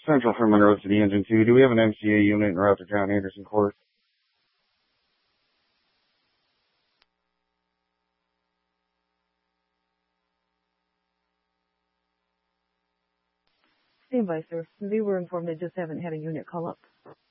Central for Monroe City Engine 2. Do we have an MCA unit in route to John Anderson Court? Stand by, sir. They were informed they just haven't had a unit call up.